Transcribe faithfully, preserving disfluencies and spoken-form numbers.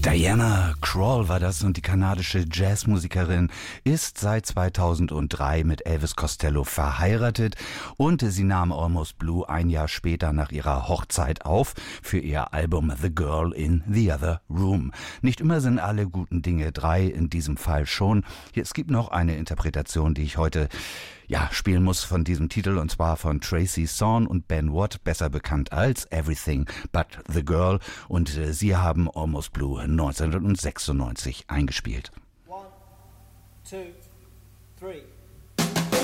Diana Krall war das und die kanadische Jazzmusikerin ist seit zweitausenddrei mit Elvis Costello verheiratet und sie nahm Almost Blue ein Jahr später nach ihrer Hochzeit auf für ihr Album The Girl in the Other Room. Nicht immer sind alle guten Dinge drei, in diesem Fall schon. Hier, es gibt noch eine Interpretation, die ich heute ja, spielen muss von diesem Titel, und zwar von Tracy Thorn und Ben Watt, besser bekannt als Everything But the Girl, und äh, sie haben Almost Blue neunzehnhundertsechsundneunzig eingespielt. One, two, three.